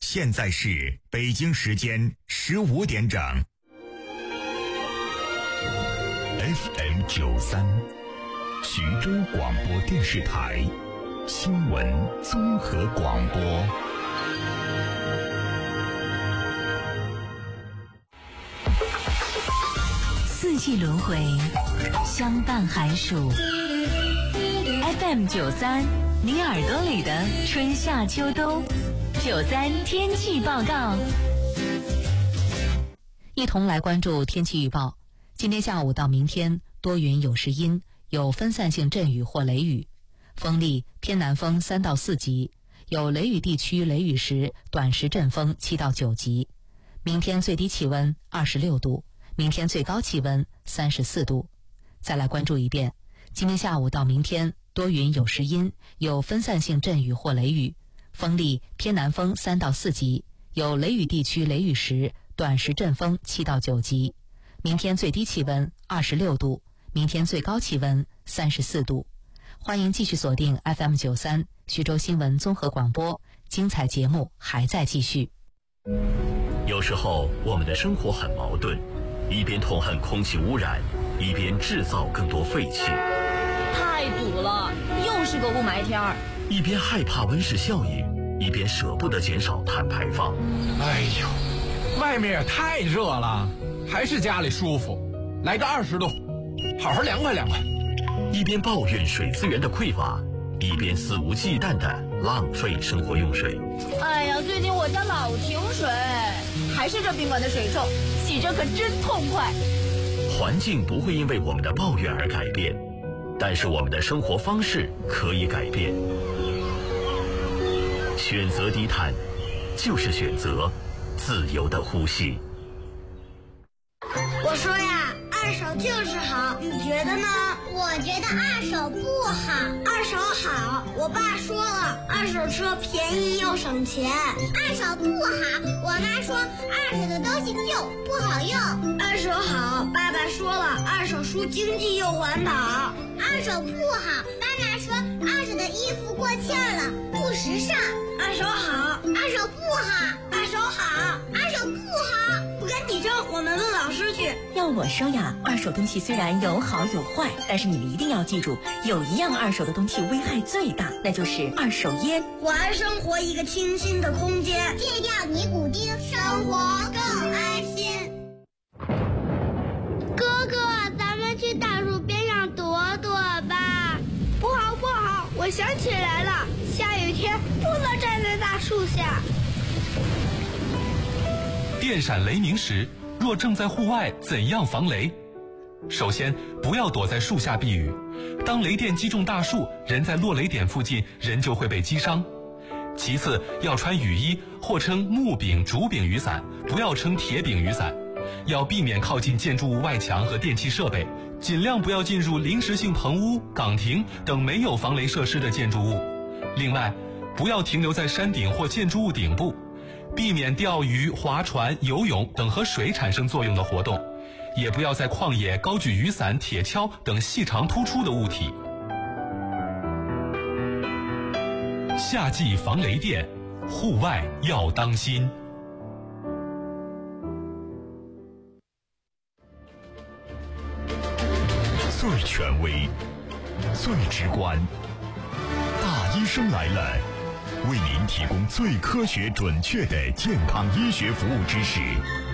现在是北京时间15点整。FM93，徐州广播电视台新闻综合广播。 四季轮回，相伴寒暑。FM93，你耳朵里的春夏秋冬。93天气报告，一同来关注天气预报。今天下午到明天多云有时阴，有分散性阵雨或雷雨，风力偏南风3到4级，有雷雨地区雷雨时短时阵风7到9级。明天最低气温26度，明天最高气温34度。再来关注一遍，今天下午到明天多云有时阴，有分散性阵雨或雷雨，风力偏南风3到4级，有雷雨地区雷雨时短时阵风7到9级。明天最低气温26度，明天最高气温34度。欢迎继续锁定 FM93 徐州新闻综合广播，精彩节目还在继续。 有时候我们的生活很矛盾，一边痛恨空气污染，一边制造更多废气。 太堵了，又是个雾霾天儿。 一边害怕温室效应，一边舍不得减少碳排放。 哎呦，外面也太热了，还是家里舒服。来个20度，好好凉快凉快。 一边抱怨水资源的匮乏，一边肆无忌惮地浪费生活用水。 哎呀，最近我家老停水，还是这宾馆的水臭，洗着可真痛快。 环境不会因为我们的抱怨而改变，但是我们的生活方式可以改变。选择低碳，就是选择自由的呼吸。 我说呀，二手就是好，你觉得呢？ 我觉得二手不好。 二手好，我爸说了，二手车便宜又省钱。 二手不好，我妈说二手的东西旧不好用。 二手好，爸爸说了，二手书经济又环保。 二手不好，妈妈说二手的衣服过气了，不时尚。 二手好， 二手不好， 二手好， 二手不好。 不跟你争，我们问老师去。 要我说呀，二手东西虽然有好有坏，但是你们一定要记住，有一样二手的东西危害最大，那就是二手烟。 还生活一个清新的空间， 戒掉尼古丁，生活更安心。 哥哥，咱们去大树边上躲躲吧。 不好不好，我想起来了，下雨天不能站在大树下。 电闪雷鸣时，若正在户外，怎样防雷？首先，不要躲在树下避雨。当雷电击中大树，人在落雷点附近，人就会被击伤。其次，要穿雨衣，或称木柄、竹柄雨伞，不要称铁柄雨伞。要避免靠近建筑物外墙和电气设备，尽量不要进入临时性棚屋、岗亭等没有防雷设施的建筑物。另外，不要停留在山顶或建筑物顶部，避免钓鱼、划船、游泳等和水产生作用的活动，也不要在旷野高举雨伞、铁锹等细长突出的物体。夏季防雷电，户外要当心。 最权威，最直观，大医生来了，为您提供最科学准确的健康医学服务知识。